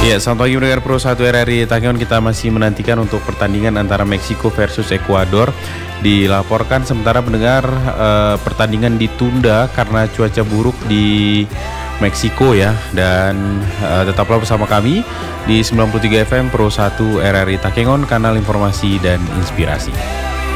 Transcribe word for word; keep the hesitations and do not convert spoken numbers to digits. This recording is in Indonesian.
Ya, selamat pagi mendengar Pro satu R R I Tangion. Kita masih menantikan untuk pertandingan antara Meksiko versus Ekuador. Dilaporkan sementara mendengar eh, pertandingan ditunda karena cuaca buruk di Meksiko ya. Dan eh, tetaplah bersama kami di sembilan puluh tiga F M Pro satu R R I Tangion, kanal informasi dan inspirasi.